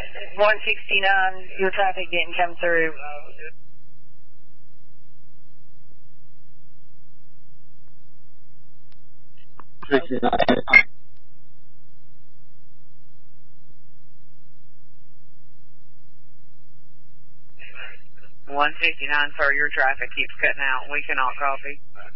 169, your traffic didn't come through. $159, sir, your traffic keeps cutting out. We cannot copy.